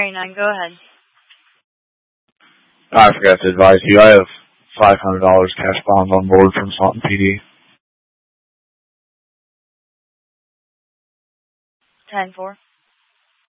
9, go ahead. I forgot to advise you. I have $500 cash bonds on board from Salt and PD. 10-4.